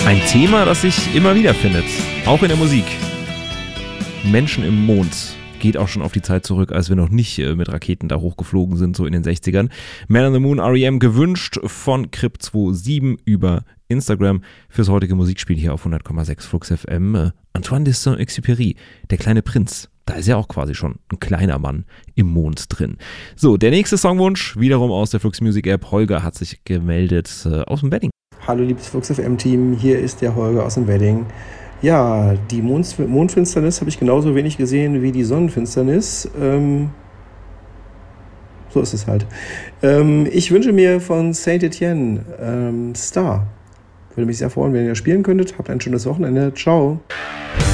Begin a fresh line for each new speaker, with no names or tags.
Ein Thema, das sich immer wieder findet, auch in der Musik. Menschen im Mond. Geht auch schon auf die Zeit zurück, als wir noch nicht mit Raketen da hochgeflogen sind, so in den 60ern. Man on the Moon, R.E.M. gewünscht von Crip27 über Instagram fürs heutige Musikspiel hier auf 100,6 Flux FM. Antoine de Saint-Exupéry, der kleine Prinz. Da ist ja auch quasi schon ein kleiner Mann im Mond drin. So, der nächste Songwunsch, wiederum aus der Flux Music App. Holger hat sich gemeldet aus dem Wedding.
Hallo liebes Flux FM Team, hier ist der Holger aus dem Wedding. Ja, die Mondfinsternis habe ich genauso wenig gesehen wie die Sonnenfinsternis. So ist es halt. Ich wünsche mir von Saint Etienne Star. Würde mich sehr freuen, wenn ihr spielen könntet. Habt ein schönes Wochenende. Ciao.